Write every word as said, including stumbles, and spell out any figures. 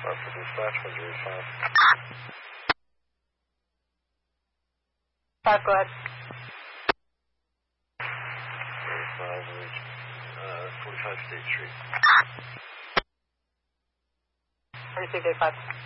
Uh, for dispatch, one zero five. Five, go ahead. zero five, uh, forty-five State Street. I received eight five.